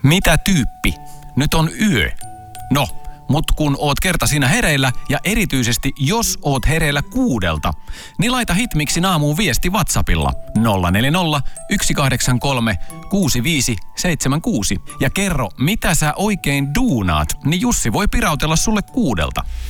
Mitä tyyppi? Nyt on yö. No, mut kun oot kerta siinä hereillä ja erityisesti jos oot hereillä 6, niin laita Hitmixin aamuun viesti WhatsAppilla 040 183 6576 ja kerro, mitä sä oikein duunaat, niin Jussi voi pirautella sulle 6.